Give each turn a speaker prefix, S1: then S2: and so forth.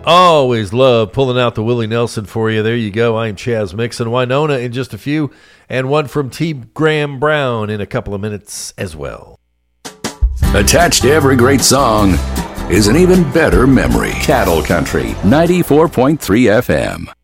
S1: always love pulling out the Willie Nelson for you. There you go. I'm Chaz Mixon. Winona in just a few, and one from T. Graham Brown in a couple of minutes as well.
S2: Attached to every great song is an even better memory. Cattle Country, 94.3 FM.